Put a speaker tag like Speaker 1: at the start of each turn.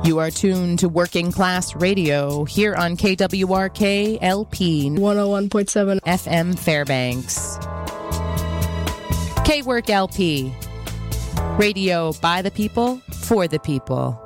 Speaker 1: You are tuned to Working Class Radio here on KWRK LP
Speaker 2: 101.7
Speaker 1: FM Fairbanks. KWork LP. Radio by the people, for the people.